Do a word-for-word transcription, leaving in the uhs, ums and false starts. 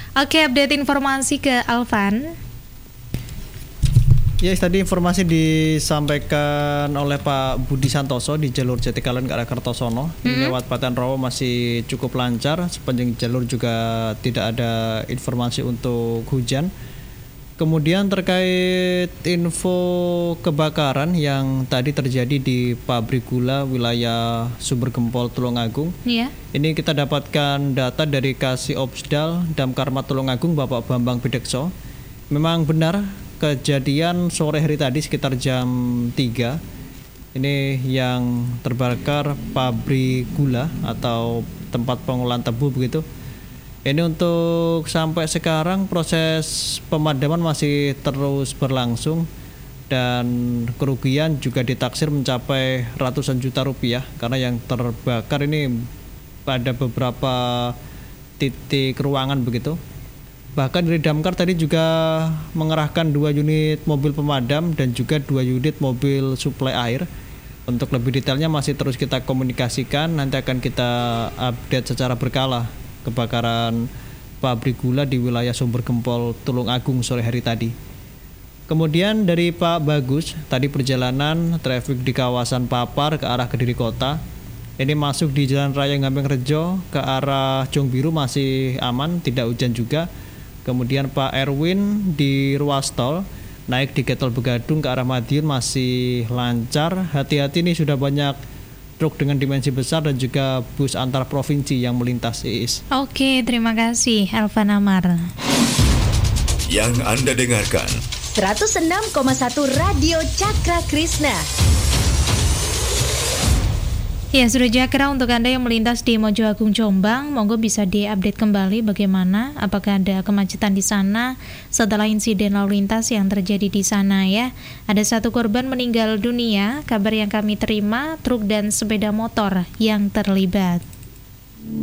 Oke, update informasi ke Alvan. Ya, tadi informasi disampaikan oleh Pak Budi Santoso di jalur Jatikalon ke arah Kertosono. Mm-hmm. Lewat Paten Rowo masih cukup lancar, sepanjang jalur juga tidak ada informasi untuk hujan. Kemudian terkait info kebakaran yang tadi terjadi di pabrik gula wilayah Sumbergempol Tulungagung. Iya. Ini kita dapatkan data dari Kasih Opsdal Damkarma Tulungagung Bapak Bambang Bidekso. Memang benar kejadian sore hari tadi sekitar jam tiga. Ini yang terbakar pabrik gula atau tempat pengolahan tebu begitu. Ini untuk sampai sekarang proses pemadaman masih terus berlangsung dan kerugian juga ditaksir mencapai ratusan juta rupiah karena yang terbakar ini pada beberapa titik ruangan begitu. Bahkan dari Damkar tadi juga mengerahkan dua unit mobil pemadam dan juga dua unit mobil suplai air. Untuk lebih detailnya masih terus kita komunikasikan, nanti akan kita update secara berkala kebakaran pabrik gula di wilayah Sumbergempol Tulungagung sore hari tadi. Kemudian dari Pak Bagus, tadi perjalanan traffic di kawasan Papar ke arah Kediri Kota. Ini masuk di Jalan Raya Gamping Rejo ke arah Jongbiru masih aman, tidak hujan juga. Kemudian Pak Erwin di ruas tol naik di Getol Begadung ke arah Madiun masih lancar. Hati-hati nih, sudah banyak truk dengan dimensi besar dan juga bus antar provinsi yang melintas, Iis. Oke, terima kasih Alvan Amar. Yang Anda dengarkan seratus enam koma satu Radio Cakra Krishna. Ya, sudah Jakra, untuk Anda yang melintas di Mojo Agung Jombang, monggo bisa diupdate kembali bagaimana, apakah ada kemacetan di sana setelah insiden lalu lintas yang terjadi di sana ya. Ada satu korban meninggal dunia, kabar yang kami terima, truk dan sepeda motor yang terlibat.